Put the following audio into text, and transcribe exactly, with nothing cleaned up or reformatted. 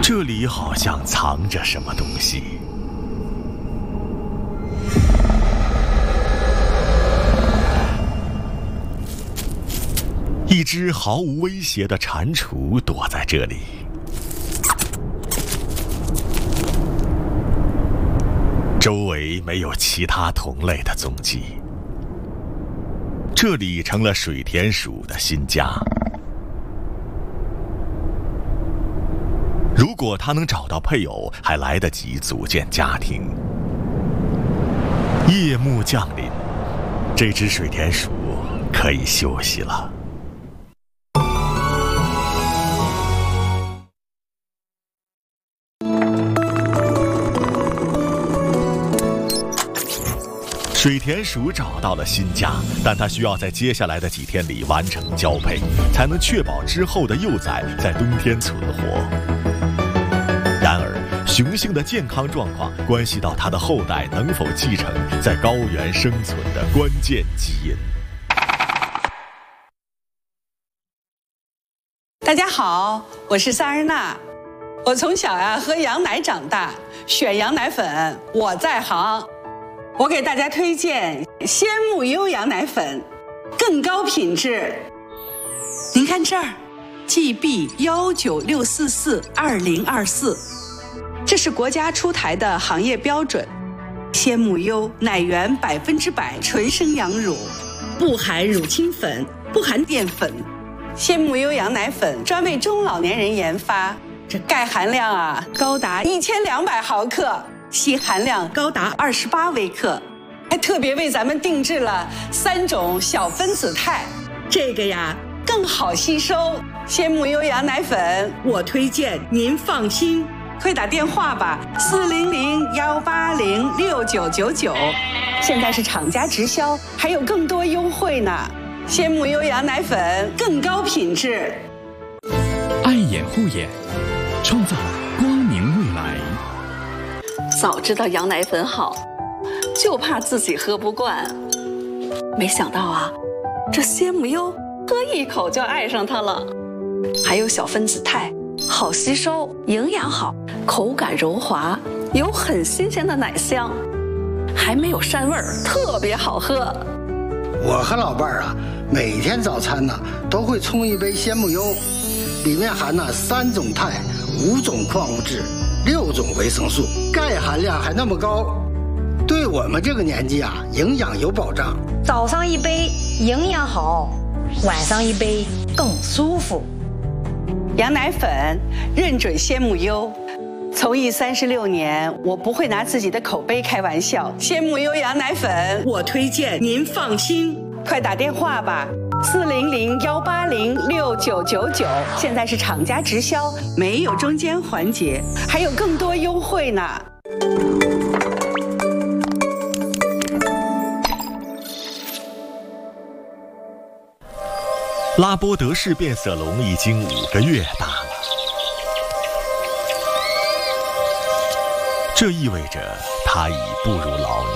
这里好像藏着什么东西。一只毫无威胁的蟾蜍躲在这里。周围没有其他同类的踪迹，这里成了水田鼠的新家。如果它能找到配偶，还来得及组建家庭。夜幕降临，这只水田鼠可以休息了。水田鼠找到了新家，但它需要在接下来的几天里完成交配，才能确保之后的幼崽在冬天存活。然而，雄性的健康状况关系到它的后代能否继承在高原生存的关键基因。 大家好，我是萨日娜。我从小呀、啊、喝羊奶长大，选羊奶粉我在行。我给大家推荐鲜木优羊奶粉，更高品质。您看这儿 ，G B 幺九六四四二零二四，这是国家出台的行业标准。鲜木优奶源百分之百纯生羊乳，不含乳清粉，不含淀粉。鲜木优羊奶粉专为中老年人研发，这钙含量啊高达一千两百毫克。硒含量高达二十八微克，还特别为咱们定制了三种小分子肽，这个呀更好吸收。鲜木优羊奶粉，我推荐您放心，快打电话吧，四零零幺八零六九九九，现在是厂家直销，还有更多优惠呢。鲜木优羊奶粉更高品质， 爱眼护眼，创造光明未来。 早知道羊奶粉好，就怕自己喝不惯。没想到啊，这鲜木优喝一口就爱上它了。还有小分子肽，好吸收，营养好，口感柔滑，有很新鲜的奶香，还没有膻味儿，特别好喝。 我和老伴儿啊，每天早餐呢都会冲一杯鲜木优，里面含了三种肽、五种矿物质。六种维生素，钙含量还那么高，对我们这个年纪啊，营养有保障。 早上一杯营养好，晚上一杯更舒服。 羊奶粉认准鲜木优，从艺三十六年，我不会拿自己的口碑开玩笑。鲜木优羊奶粉，我推荐您放心，快打电话吧。四零零幺八零六九九九，现在是厂家直销，没有中间环节，还有更多优惠呢。 拉波德氏变色龙已经五个月大了，这意味着它已步入老年。